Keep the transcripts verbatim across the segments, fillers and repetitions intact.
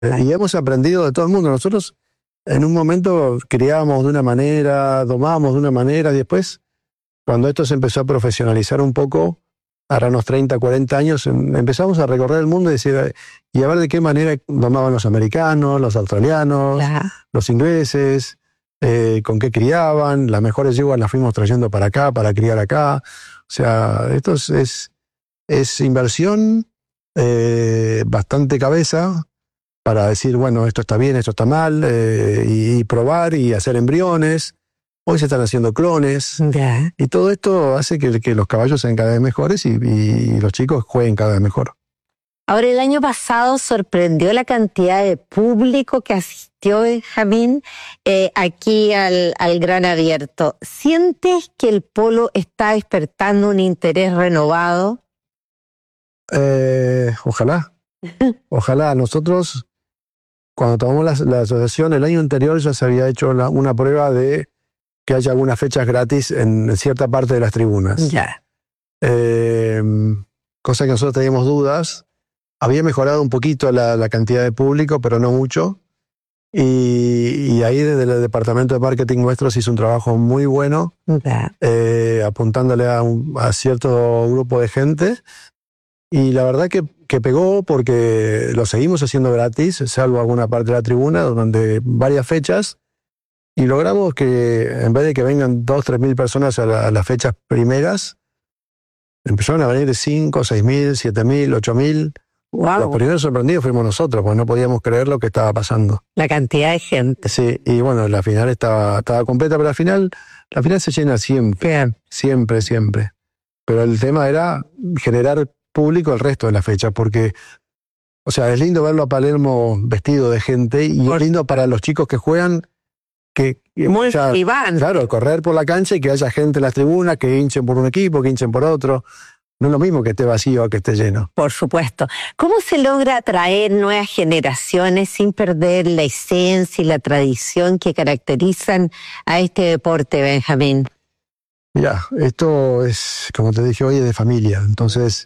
Y hemos aprendido de todo el mundo. Nosotros en un momento criábamos de una manera, domábamos de una manera, y después, cuando esto se empezó a profesionalizar un poco, ahora unos treinta, cuarenta años, empezamos a recorrer el mundo y, decir, y a ver de qué manera domaban los americanos, los australianos, claro, los ingleses, eh, con qué criaban. Las mejores yeguas las fuimos trayendo para acá, para criar acá. O sea, esto es, es, es inversión, eh, bastante cabeza, para decir, bueno, esto está bien, esto está mal, eh, y, y probar y hacer embriones. Hoy se están haciendo clones. Yeah. Y todo esto hace que, que los caballos sean cada vez mejores y, y los chicos jueguen cada vez mejor. Ahora, el año pasado sorprendió la cantidad de público que asistió, Benjamín, eh, aquí al, al Gran Abierto. ¿Sientes que el polo está despertando un interés renovado? Eh, ojalá. Ojalá. Nosotros, cuando tomamos la, la asociación, el año anterior ya se había hecho la, una prueba de que haya algunas fechas gratis en cierta parte de las tribunas. Ya. Eh, cosa que nosotros teníamos dudas. Había mejorado un poquito la, la cantidad de público, pero no mucho. Y, y ahí desde el departamento de marketing nuestro se hizo un trabajo muy bueno, ya, eh, apuntándole a, un, a cierto grupo de gente. Y la verdad que, que pegó porque lo seguimos haciendo gratis, salvo alguna parte de la tribuna, durante varias fechas. Y logramos que, en vez de que vengan dos, tres mil personas a, la, a las fechas primeras, empezaron a venir cinco, seis mil, siete mil, ocho mil. Wow. Los primeros sorprendidos fuimos nosotros, porque no podíamos creer lo que estaba pasando. La cantidad de gente. Sí, y bueno, la final estaba, estaba completa, pero la final, la final se llena siempre. Bien. Siempre, siempre. Pero el tema era generar público el resto de la fecha, porque, o sea, es lindo verlo a Palermo vestido de gente, y es lindo para los chicos que juegan, que, que muy ya, Iván. Claro, correr por la cancha y que haya gente en las tribunas, que hinchen por un equipo, que hinchen por otro. No es lo mismo que esté vacío a que esté lleno. Por supuesto. ¿Cómo se logra atraer nuevas generaciones sin perder la esencia y la tradición que caracterizan a este deporte, Benjamín? Mira, esto es, como te dije hoy, es de familia. Entonces,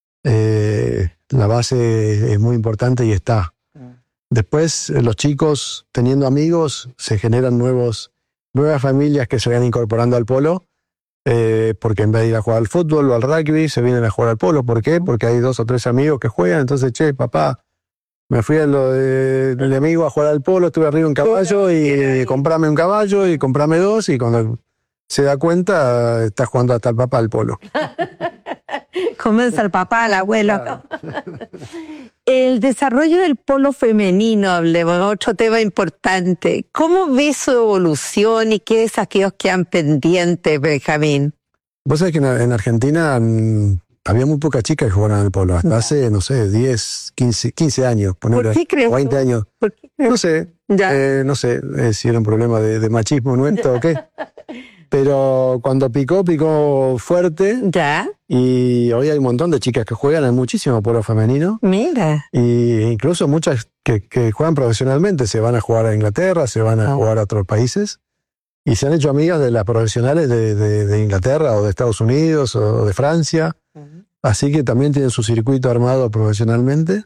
eh, la base es muy importante y está. Después, los chicos, teniendo amigos, se generan nuevos, nuevas familias que se van incorporando al polo. Eh, porque en vez de ir a jugar al fútbol o al rugby, se vienen a jugar al polo. ¿Por qué? Porque hay dos o tres amigos que juegan. Entonces, che, papá, me fui a lo de, de amigo a jugar al polo, estuve arriba en caballo y eh, comprame un caballo y comprame dos, y cuando se da cuenta, está jugando hasta el papá al polo. Comienza el papá, el abuelo. Claro. El desarrollo del polo femenino, hablemos, otro tema importante. ¿Cómo ves su evolución y qué desafíos quedan pendientes, Benjamín? Vos sabés que en, en Argentina m, había muy pocas chicas que jugaban al polo, hasta ya. hace, no sé, diez, quince, quince años, ponerle, ¿Por qué crees? veinte años. ¿Por qué crees? No sé, eh, no sé eh, si era un problema de, de machismo nuestro o qué. Pero cuando picó, picó fuerte. Ya. Y hoy hay un montón de chicas que juegan, hay muchísimo polo femenino. Mira. Y incluso muchas que, que juegan profesionalmente, se van a jugar a Inglaterra, se van a oh. jugar a otros países. Y se han hecho amigas de las profesionales de, de, de Inglaterra o de Estados Unidos o de Francia. Uh-huh. Así que también tienen su circuito armado profesionalmente.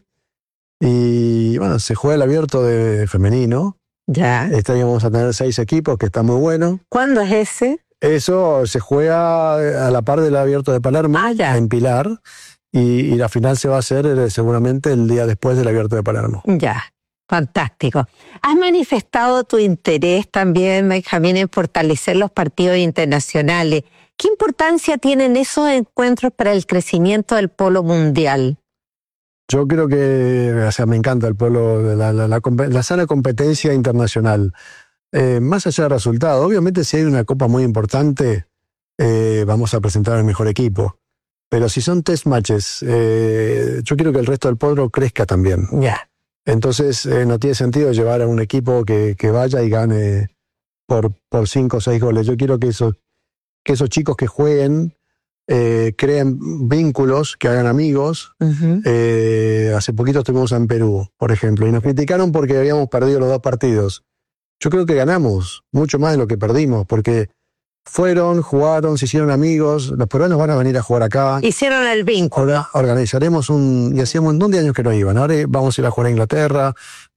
Y bueno, se juega el abierto de femenino. Ya. Este año vamos a tener seis equipos, que está muy bueno. ¿Cuándo es ese? Eso se juega a la par del abierto de Palermo, ah, ya. en Pilar, y, y la final se va a hacer eh, seguramente el día después del abierto de Palermo. Ya, fantástico. ¿Has manifestado tu interés también, Benjamín, en fortalecer los partidos internacionales? ¿Qué importancia tienen esos encuentros para el crecimiento del polo mundial? Yo creo que, o sea, me encanta el polo, la, la, la, la sana competencia internacional. Eh, más allá del resultado, obviamente si hay una copa muy importante, eh, vamos a presentar al mejor equipo. Pero si son test matches, eh, yo quiero que el resto del polo crezca también. Ya. Yeah. Entonces eh, no tiene sentido llevar a un equipo que, que vaya y gane por, por cinco o seis goles. Yo quiero que esos, que esos chicos que jueguen eh, creen vínculos, que hagan amigos. Uh-huh. Eh, hace poquito estuvimos en Perú, por ejemplo, y nos criticaron porque habíamos perdido los dos partidos. Yo creo que ganamos mucho más de lo que perdimos, porque fueron, jugaron, se hicieron amigos, los peruanos van a venir a jugar acá. Hicieron el vínculo. Organizaremos un, y hacía un montón de años que no iban, ahora vamos a ir a jugar a Inglaterra,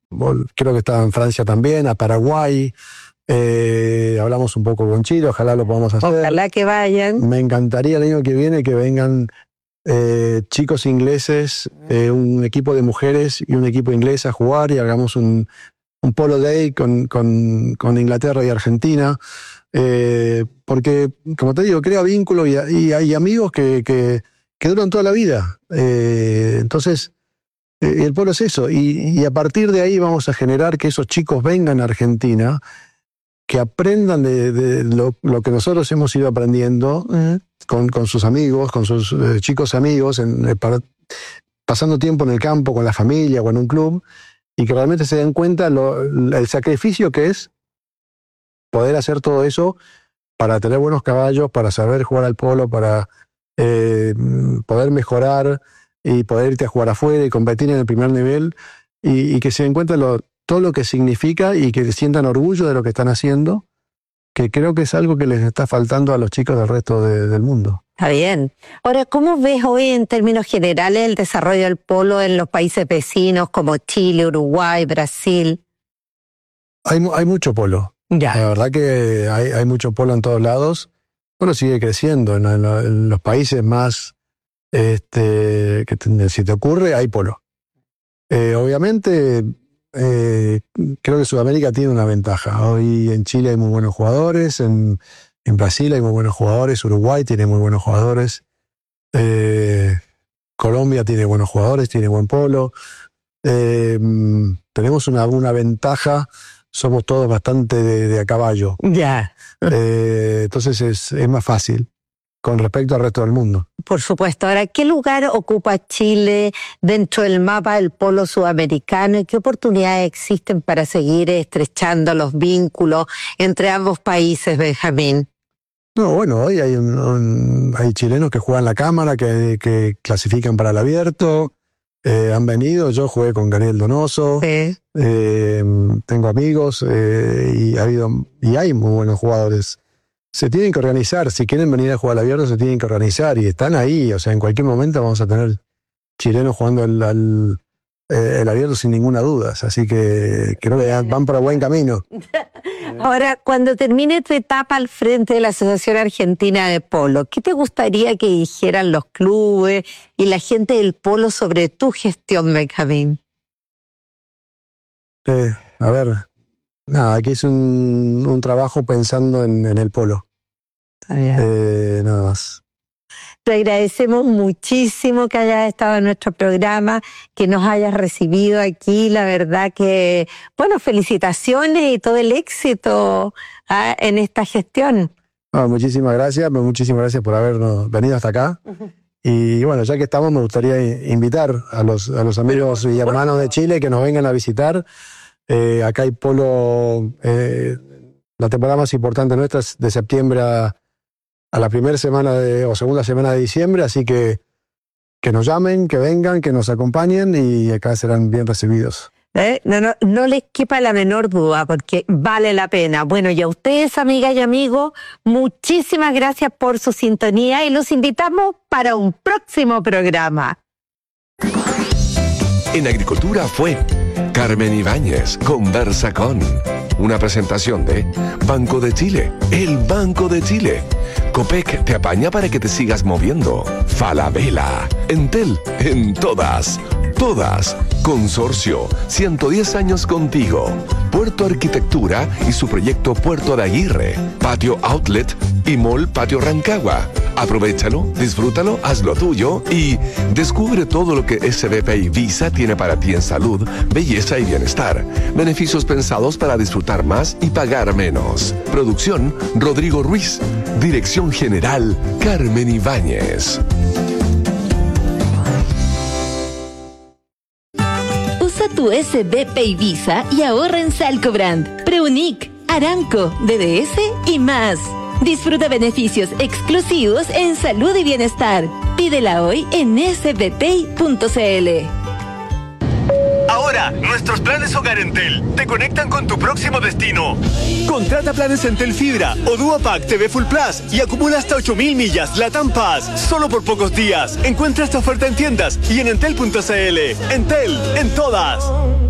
creo que estaba en Francia también, a Paraguay. Eh, hablamos un poco con Chile, ojalá lo podamos hacer. Ojalá que vayan. Me encantaría el año que viene que vengan eh, chicos ingleses, eh, un equipo de mujeres y un equipo inglés a jugar y hagamos un, un polo day con, con, con Inglaterra y Argentina. Eh, porque, como te digo, crea vínculos y, y hay amigos que, que, que duran toda la vida. Eh, entonces, eh, el polo es eso. Y, y a partir de ahí vamos a generar que esos chicos vengan a Argentina, que aprendan de, de lo, lo que nosotros hemos ido aprendiendo uh-huh. con, con sus amigos, con sus eh, chicos amigos, en, eh, para, pasando tiempo en el campo, con la familia o en un club, y que realmente se den cuenta lo, el sacrificio que es poder hacer todo eso para tener buenos caballos, para saber jugar al polo, para eh, poder mejorar y poder irte a jugar afuera y competir en el primer nivel y, y que se den cuenta lo, todo lo que significa y que sientan orgullo de lo que están haciendo, que creo que es algo que les está faltando a los chicos del resto de, del mundo. Está bien. Ahora, ¿cómo ves hoy en términos generales el desarrollo del polo en los países vecinos como Chile, Uruguay, Brasil? Hay, hay mucho polo. Ya. La verdad que hay, hay mucho polo en todos lados. Bueno, sigue creciendo. En, en, en los países más, este, que te, si te ocurre, hay polo. Eh, obviamente, eh, creo que Sudamérica tiene una ventaja. Hoy en Chile hay muy buenos jugadores, en, en Brasil hay muy buenos jugadores, Uruguay tiene muy buenos jugadores, eh, Colombia tiene buenos jugadores, tiene buen polo. Eh, tenemos una, una ventaja. Somos todos bastante de, de a caballo. Ya. Eh, entonces es, es más fácil con respecto al resto del mundo. Por supuesto. Ahora, ¿qué lugar ocupa Chile dentro del mapa del polo sudamericano y qué oportunidades existen para seguir estrechando los vínculos entre ambos países, Benjamín? No, bueno, hoy hay, un, un, hay chilenos que juegan la Cámara, que, que clasifican para el Abierto. Eh, han venido, yo jugué con Gabriel Donoso, sí. eh, tengo amigos eh, y, ha habido, y hay muy buenos jugadores. Se tienen que organizar, si quieren venir a jugar al Abierto se tienen que organizar y están ahí, o sea, en cualquier momento vamos a tener chilenos jugando el, el, el Abierto sin ninguna duda, así que creo que van por buen camino. Ahora, cuando termine tu etapa al frente de la Asociación Argentina de Polo, ¿qué te gustaría que dijeran los clubes y la gente del polo sobre tu gestión, Benjamín? Eh, a ver, nada, aquí es un, un trabajo pensando en, en el polo. Está bien. Eh, nada más. Te agradecemos muchísimo que hayas estado en nuestro programa, que nos hayas recibido aquí. La verdad que, bueno, felicitaciones y todo el éxito ¿ah? en esta gestión. No, muchísimas gracias, muchísimas gracias por habernos venido hasta acá. Uh-huh. Y bueno, ya que estamos, me gustaría invitar a los, a los amigos y hermanos de Chile que nos vengan a visitar. Eh, acá hay polo, eh, la temporada más importante nuestra es de septiembre a... a la primera semana de, o segunda semana de diciembre, así que que nos llamen, que vengan, que nos acompañen y acá serán bien recibidos. ¿Eh? No, no, no les quepa la menor duda porque vale la pena. Bueno, y a ustedes, amigas y amigos, muchísimas gracias por su sintonía y los invitamos para un próximo programa. En Agricultura fue Carmen Ibáñez conversa con una presentación de Banco de Chile, el Banco de Chile. Copec te apaña para que te sigas moviendo. Falabella, Entel, en todas, todas. Consorcio, ciento diez años contigo. Puerto Arquitectura y su proyecto Puerto de Aguirre. Patio Outlet y Mall Patio Rancagua. Aprovéchalo, disfrútalo, hazlo tuyo y descubre todo lo que S B P y Visa tiene para ti en salud, belleza y bienestar. Beneficios pensados para disfrutar más y pagar menos. Producción, Rodrigo Ruiz. Dirección General, Carmen Ibáñez. Usa tu S B P y Visa y ahorra en Salcobrand, Preunic, Aramco, D D S y más. Disfruta beneficios exclusivos en salud y bienestar. Pídela hoy en s b p i punto c l. Ahora, nuestros planes Hogar Entel te conectan con tu próximo destino. Contrata planes Entel Fibra o Duopack T V Full Plus y acumula hasta ocho mil millas Latam Pass solo por pocos días. Encuentra esta oferta en tiendas y en entel punto c l. Entel, en todas.